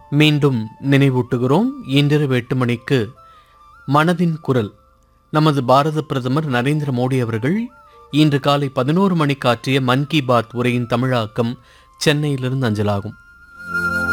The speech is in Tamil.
மீண்டும் நினைவூட்டுகிறோம். இன்றிரவு 8 மணிக்கு மனதின் குரல். நமது பாரத பிரதமர் நரேந்திர மோடி அவர்கள் இன்று காலை 11 மணிக்கு ஆற்றிய மன் கி பாத் உரையின் தமிழாக்கம் சென்னையிலிருந்து அஞ்சலாகும்.